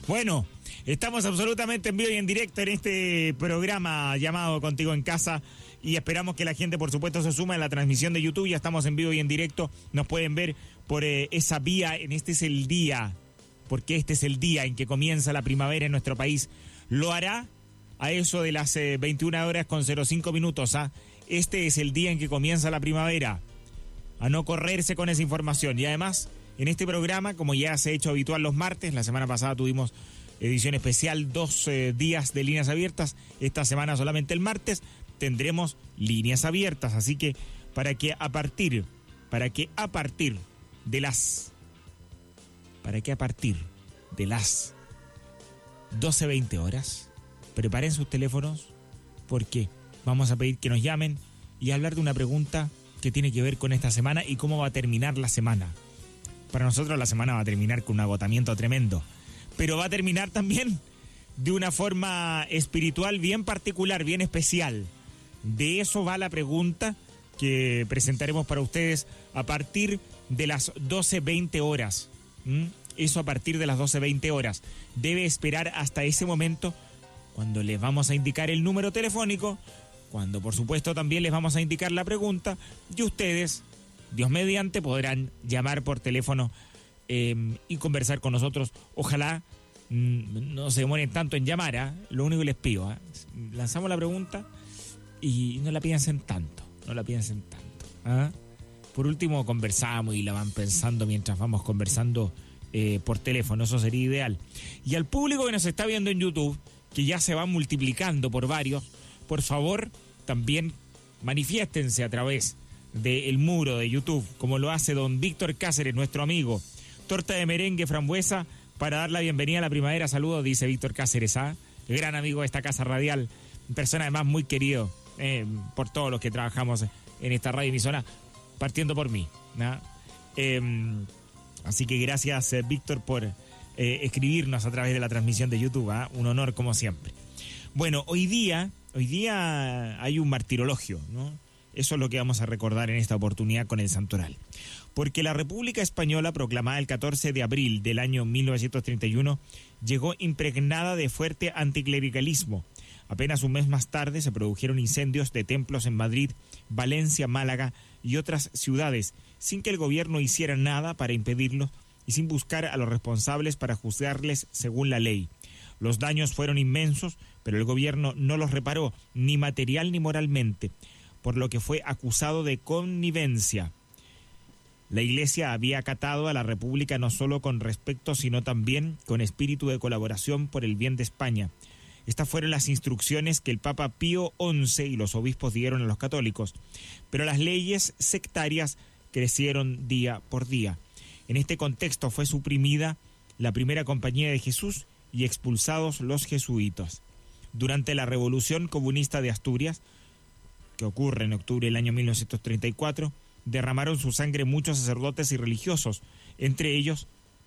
Bueno, estamos absolutamente en vivo y en directo en este programa llamado Contigo en Casa y esperamos que la gente, por supuesto, se suma en la transmisión de YouTube. Ya estamos en vivo y en directo. Nos pueden ver por esa vía. Este es el día, porque este es el día en que comienza la primavera en nuestro país. Lo hará a eso de las 21 horas con 05 minutos. Este es el día en que comienza la primavera. A no correrse con esa información. Y además, en este programa, como ya se ha hecho habitual los martes, la semana pasada tuvimos edición especial, 2 días de líneas abiertas. Esta semana solamente el martes tendremos líneas abiertas. Así que para que a partir de las 12:20 horas, preparen sus teléfonos porque vamos a pedir que nos llamen y hablar de una pregunta que tiene que ver con esta semana y cómo va a terminar la semana. Para nosotros la semana va a terminar con un agotamiento tremendo, pero va a terminar también de una forma espiritual bien particular, bien especial. De eso va la pregunta que presentaremos para ustedes a partir de las 12:20 horas. Eso a partir de las 12:20 horas. Debe esperar hasta ese momento cuando les vamos a indicar el número telefónico, cuando por supuesto también les vamos a indicar la pregunta y ustedes, Dios mediante, podrán llamar por teléfono y conversar con nosotros. Ojalá no se demoren tanto en llamar, lo único que les pido, lanzamos la pregunta y no la piensen tanto, Por último conversamos y la van pensando mientras vamos conversando por teléfono, eso sería ideal. Y al público que nos está viendo en YouTube, que ya se va multiplicando por varios, por favor, también manifiéstense a través del muro de YouTube, como lo hace don Víctor Cáceres, nuestro amigo. Torta de merengue frambuesa para dar la bienvenida a la primavera. Saludos, dice Víctor Cáceres, gran amigo de esta casa radial, persona además muy querido por todos los que trabajamos en esta radio emisora, partiendo por mí, así que gracias, Víctor, por escribirnos a través de la transmisión de YouTube, un honor como siempre. Bueno, hoy día hay un martirologio, ¿no? Eso es lo que vamos a recordar en esta oportunidad con el santoral. Porque la República Española, proclamada el 14 de abril del año 1931, llegó impregnada de fuerte anticlericalismo. Apenas un mes más tarde se produjeron incendios de templos en Madrid, Valencia, Málaga y otras ciudades, sin que el gobierno hiciera nada para impedirlos y sin buscar a los responsables para juzgarles según la ley. Los daños fueron inmensos, pero el gobierno no los reparó, ni material ni moralmente, por lo que fue acusado de connivencia. La Iglesia había acatado a la República no solo con respeto, sino también con espíritu de colaboración por el bien de España. Estas fueron las instrucciones que el Papa Pío XI y los obispos dieron a los católicos, pero las leyes sectarias crecieron día por día. En este contexto fue suprimida la primera Compañía de Jesús y expulsados los jesuitas. Durante la Revolución Comunista de Asturias, que ocurre en octubre del año 1934, derramaron su sangre muchos sacerdotes y religiosos, entre ellos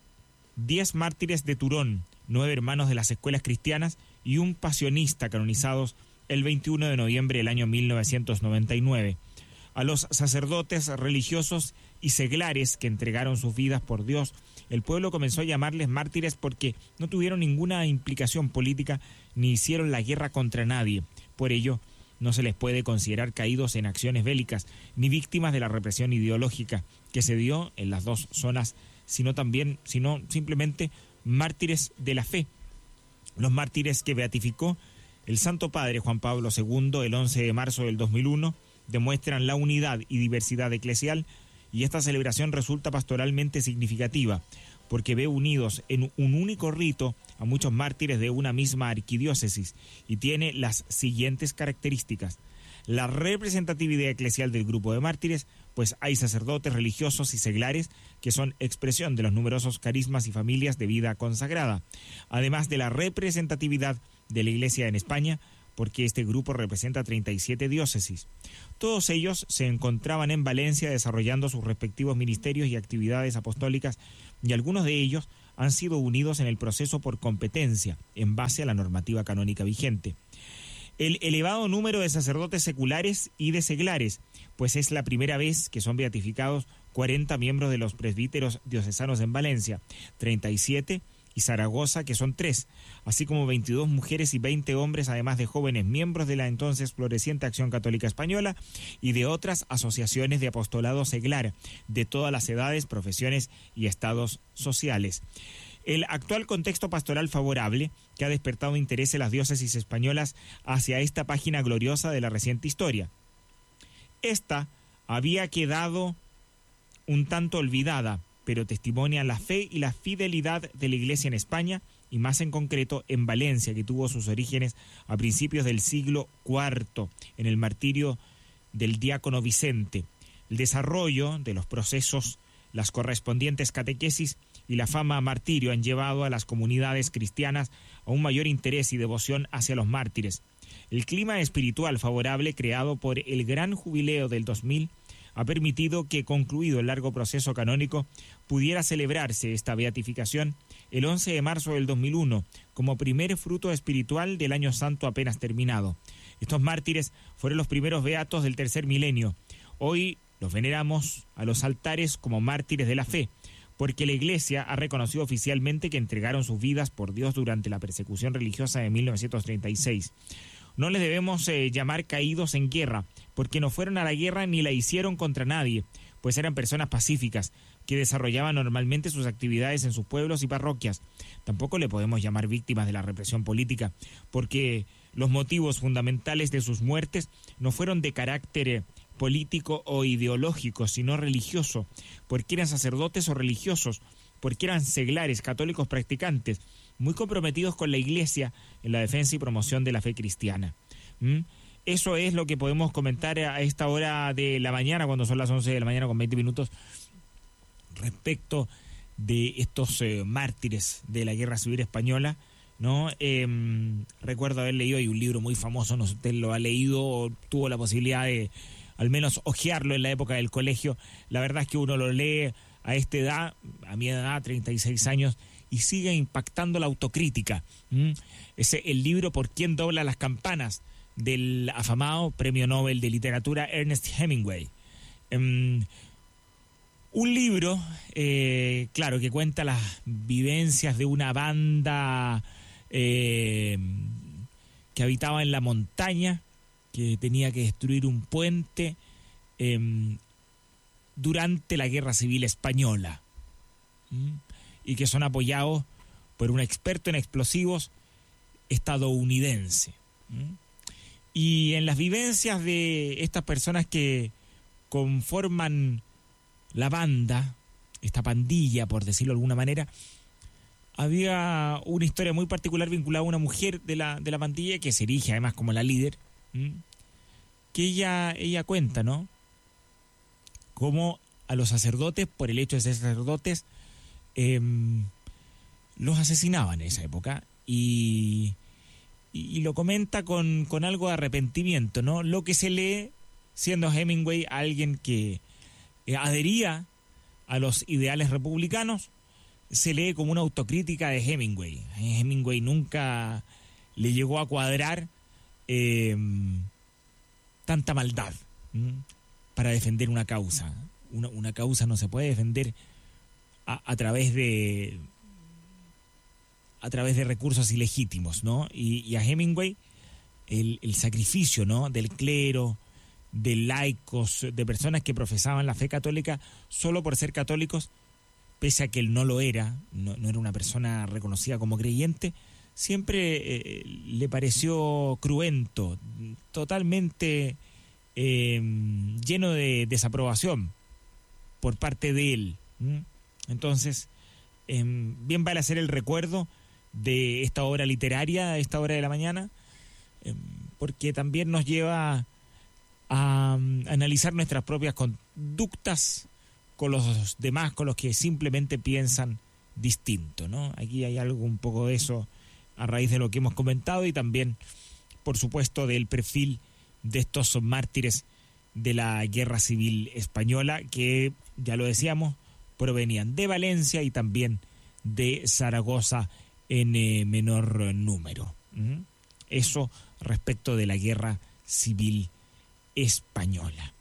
10 mártires de Turón, 9 hermanos de las escuelas cristianas y un pasionista canonizados el 21 de noviembre del año 1999. A los sacerdotes religiosos y seglares que entregaron sus vidas por Dios, el pueblo comenzó a llamarles mártires porque no tuvieron ninguna implicación política ni hicieron la guerra contra nadie. Por ello, no se les puede considerar caídos en acciones bélicas ni víctimas de la represión ideológica que se dio en las dos zonas, sino simplemente mártires de la fe. Los mártires que beatificó el Santo Padre Juan Pablo II el 11 de marzo del 2001 demuestran la unidad y diversidad eclesial, y esta celebración resulta pastoralmente significativa porque ve unidos en un único rito a muchos mártires de una misma arquidiócesis y tiene las siguientes características. La representatividad eclesial del grupo de mártires, pues hay sacerdotes religiosos y seglares que son expresión de los numerosos carismas y familias de vida consagrada, además de la representatividad de la Iglesia en España, porque este grupo representa 37 diócesis. Todos ellos se encontraban en Valencia desarrollando sus respectivos ministerios y actividades apostólicas, y algunos de ellos han sido unidos en el proceso por competencia, en base a la normativa canónica vigente. El elevado número de sacerdotes seculares y de seglares, pues es la primera vez que son beatificados 40 miembros de los presbíteros diocesanos en Valencia, 37 y Zaragoza, que son 3, así como 22 mujeres y 20 hombres, además de jóvenes miembros de la entonces floreciente Acción Católica Española y de otras asociaciones de apostolado seglar de todas las edades, profesiones y estados sociales. El actual contexto pastoral favorable que ha despertado interés en las diócesis españolas hacia esta página gloriosa de la reciente historia. Esta había quedado un tanto olvidada, pero testimonia la fe y la fidelidad de la Iglesia en España y más en concreto en Valencia, que tuvo sus orígenes a principios del siglo IV en el martirio del diácono Vicente. El desarrollo de los procesos, las correspondientes catequesis y la fama martirio han llevado a las comunidades cristianas a un mayor interés y devoción hacia los mártires. El clima espiritual favorable creado por el gran jubileo del 2000 ha permitido que, concluido el largo proceso canónico, pudiera celebrarse esta beatificación el 11 de marzo del 2001 como primer fruto espiritual del año santo apenas terminado. Estos mártires fueron los primeros beatos del tercer milenio. Hoy los veneramos a los altares como mártires de la fe, porque la Iglesia ha reconocido oficialmente que entregaron sus vidas por Dios durante la persecución religiosa de 1936. No les debemos llamar caídos en guerra, porque no fueron a la guerra ni la hicieron contra nadie, pues eran personas pacíficas que desarrollaban normalmente sus actividades en sus pueblos y parroquias. Tampoco le podemos llamar víctimas de la represión política, porque los motivos fundamentales de sus muertes no fueron de carácter político o ideológico, sino religioso, porque eran sacerdotes o religiosos, porque eran seglares, católicos practicantes, muy comprometidos con la Iglesia en la defensa y promoción de la fe cristiana. Eso es lo que podemos comentar a esta hora de la mañana, cuando son las 11 de la mañana con 20 minutos, respecto de estos mártires de la Guerra Civil Española, ¿no? Recuerdo haber leído, hay un libro muy famoso, no sé si usted lo ha leído o tuvo la posibilidad de al menos hojearlo en la época del colegio. La verdad es que uno lo lee a esta edad, a mi edad, 36 años, y sigue impactando la autocrítica. Es el libro ¿Por quién dobla las campanas?, del afamado Premio Nobel de Literatura Ernest Hemingway. Un libro, claro, que cuenta las vivencias de una banda que habitaba en la montaña, que tenía que destruir un puente durante la Guerra Civil Española, y que son apoyados por un experto en explosivos estadounidense. Y en las vivencias de estas personas que conforman la banda, esta pandilla, por decirlo de alguna manera, había una historia muy particular vinculada a una mujer de la pandilla que se erige además como la líder, que ella cuenta, ¿no?, cómo a los sacerdotes, por el hecho de ser sacerdotes, los asesinaban en esa época, y lo comenta con algo de arrepentimiento, ¿no? Lo que se lee, siendo Hemingway alguien que adhería a los ideales republicanos, se lee como una autocrítica de Hemingway. Hemingway nunca le llegó a cuadrar tanta maldad para defender una causa. Una causa no se puede defender a través de recursos ilegítimos, ¿no? Y a Hemingway el sacrificio, ¿no?, del clero, de laicos, de personas que profesaban la fe católica solo por ser católicos, pese a que él no lo era, no era una persona reconocida como creyente, siempre le pareció cruento, totalmente lleno de desaprobación por parte de él. Entonces, bien vale hacer el recuerdo de esta obra literaria a esta hora de la mañana, porque también nos lleva a analizar nuestras propias conductas con los demás, con los que simplemente piensan distinto, ¿no? Aquí hay algo un poco de eso a raíz de lo que hemos comentado, y también, por supuesto, del perfil de estos mártires de la Guerra Civil Española, que, ya lo decíamos, provenían de Valencia y también de Zaragoza en menor número. Eso respecto de la Guerra Civil Española.